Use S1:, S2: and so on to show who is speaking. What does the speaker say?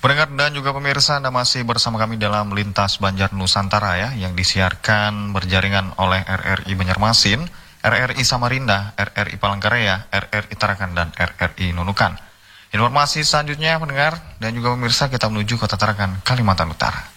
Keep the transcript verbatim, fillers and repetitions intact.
S1: Pendengar dan juga pemirsa, Anda masih bersama kami dalam Lintas Banjar Nusantara ya, yang disiarkan berjaringan oleh R R I Banjarmasin, R R I Samarinda, R R I Palangkaraya, R R I Tarakan, dan R R I Nunukan. Informasi selanjutnya, pendengar dan juga pemirsa, kita menuju Kota Tarakan, Kalimantan Utara.